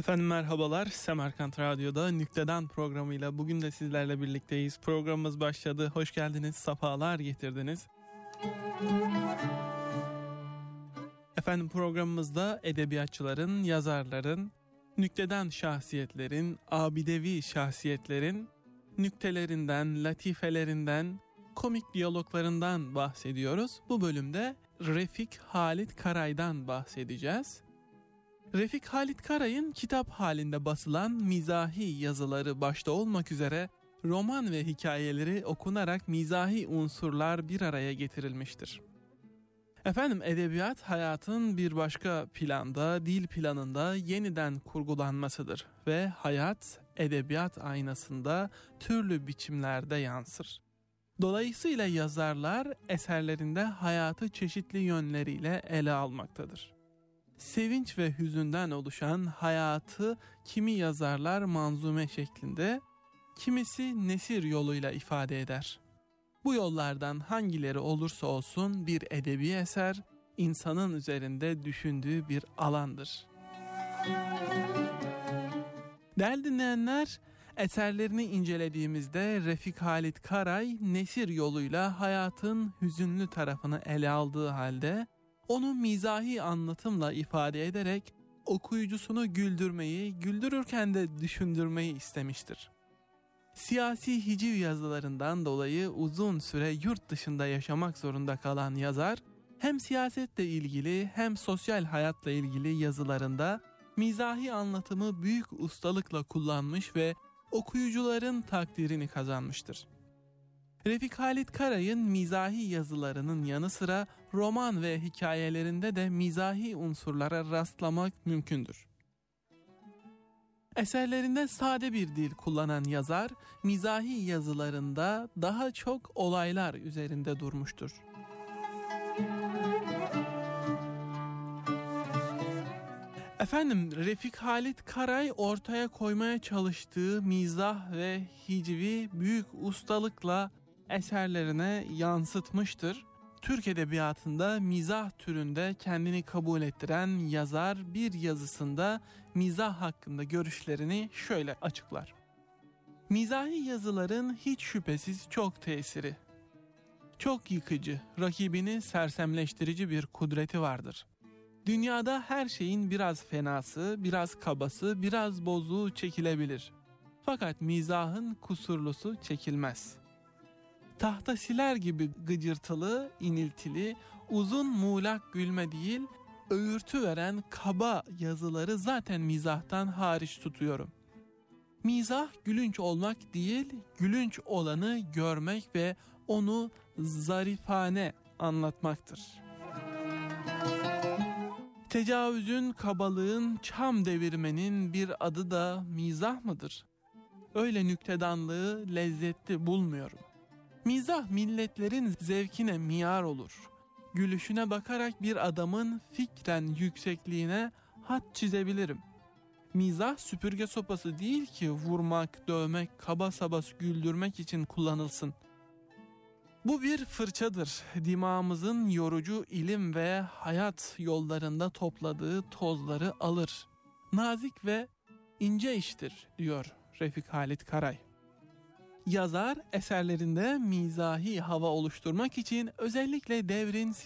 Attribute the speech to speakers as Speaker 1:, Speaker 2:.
Speaker 1: Efendim merhabalar, Semerkant Radyo'da Nüktedan programıyla bugün de sizlerle birlikteyiz. Programımız başladı, hoş geldiniz, safalar getirdiniz. Efendim programımızda edebiyatçıların, yazarların, nüktedan şahsiyetlerin, abidevi şahsiyetlerin nüktelerinden, latifelerinden, komik diyaloglarından bahsediyoruz. Bu bölümde Refik Halit Karay'dan bahsedeceğiz. Refik Halit Karay'ın kitap halinde basılan mizahi yazıları başta olmak üzere roman ve hikayeleri okunarak mizahi unsurlar bir araya getirilmiştir. Efendim edebiyat hayatın bir başka planda, dil planında yeniden kurgulanmasıdır ve hayat edebiyat aynasında türlü biçimlerde yansır. Dolayısıyla yazarlar eserlerinde hayatı çeşitli yönleriyle ele almaktadır. Sevinç ve hüzünden oluşan hayatı kimi yazarlar manzume şeklinde, kimisi nesir yoluyla ifade eder. Bu yollardan hangileri olursa olsun bir edebi eser, insanın üzerinde düşündüğü bir alandır. Değerli dinleyenler, eserlerini incelediğimizde Refik Halit Karay, nesir yoluyla hayatın hüzünlü tarafını ele aldığı halde, onu mizahi anlatımla ifade ederek okuyucusunu güldürmeyi, güldürürken de düşündürmeyi istemiştir. Siyasi hiciv yazılarından dolayı uzun süre yurt dışında yaşamak zorunda kalan yazar, hem siyasetle ilgili hem sosyal hayatla ilgili yazılarında mizahi anlatımı büyük ustalıkla kullanmış ve okuyucuların takdirini kazanmıştır. Refik Halit Karay'ın mizahi yazılarının yanı sıra roman ve hikayelerinde de mizahi unsurlara rastlamak mümkündür. Eserlerinde sade bir dil kullanan yazar, mizahi yazılarında daha çok olaylar üzerinde durmuştur. Efendim Refik Halit Karay ortaya koymaya çalıştığı mizah ve hicvi büyük ustalıkla eserlerine yansıtmıştır. Türk edebiyatında mizah türünde kendini kabul ettiren yazar bir yazısında mizah hakkında görüşlerini şöyle açıklar. Mizahi yazıların hiç şüphesiz çok tesiri, çok yıkıcı, rakibini sersemleştirici bir kudreti vardır. Dünyada her şeyin biraz fenası, biraz kabası, biraz bozuğu çekilebilir. Fakat mizahın kusurlusu çekilmez. Tahtasiler gibi gıcırtılı, iniltili, uzun muğlak gülme değil, öğürtü veren kaba yazıları zaten mizahtan hariç tutuyorum. Mizah gülünç olmak değil, gülünç olanı görmek ve onu zarifane anlatmaktır. Tecavüzün, kabalığın, çam devirmenin bir adı da mizah mıdır? Öyle nüktedanlığı lezzetli bulmuyorum. Mizah milletlerin zevkine miyar olur. Gülüşüne bakarak bir adamın fikren yüksekliğine hat çizebilirim. Mizah süpürge sopası değil ki vurmak, dövmek, kaba saba güldürmek için kullanılsın. Bu bir fırçadır. Dimağımızın yorucu ilim ve hayat yollarında topladığı tozları alır. Nazik ve ince iştir diyor Refik Halit Karay. Yazar eserlerinde mizahi hava oluşturmak için özellikle devrin